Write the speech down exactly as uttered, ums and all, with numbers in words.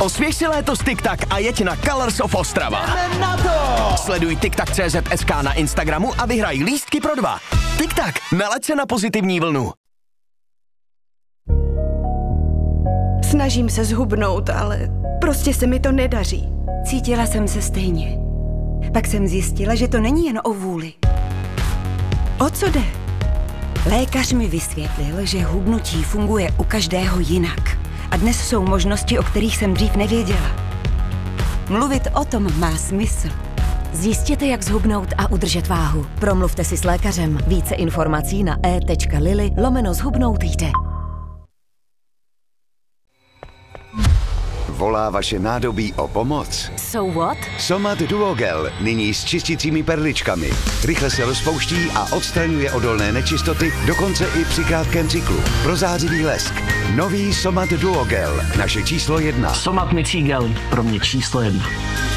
Osvěž si léto s TikTak a jeď na Colors of Ostrava. Jdeme na to! Sleduj TikTak tečka cé zet es ká na Instagramu a vyhraj lístky pro dva. TikTak, nalaď se na pozitivní vlnu. Snažím se zhubnout, ale prostě se mi to nedaří. Cítila jsem se stejně. Pak jsem zjistila, že to není jen o vůli. O co jde? Lékař mi vysvětlil, že hubnutí funguje u každého jinak. A dnes jsou možnosti, o kterých jsem dřív nevěděla. Mluvit o tom má smysl. Zjistěte, jak zhubnout a udržet váhu. Promluvte si s lékařem. Více informací na e tečka lily lomeno zhubnout jde. Volá vaše nádobí o pomoc? So what? Somat Duogel, nyní s čistícími perličkami. Rychle se rozpouští a odstraňuje odolné nečistoty, dokonce i při krátkém cyklu. Prozářivý lesk. Nový Somat Duogel, naše číslo jedna. Somat mycí gel, pro mě číslo jedna.